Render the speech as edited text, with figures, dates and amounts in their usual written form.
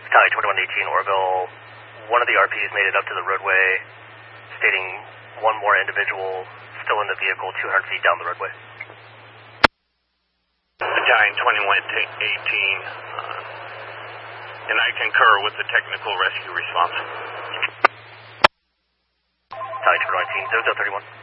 Tally 2118 Orville, one of the RPs made it up to the roadway, stating one more individual still in the vehicle 200 feet down the roadway. Battalion 2118, and I concur with the technical rescue response. Tally 2118, 0031.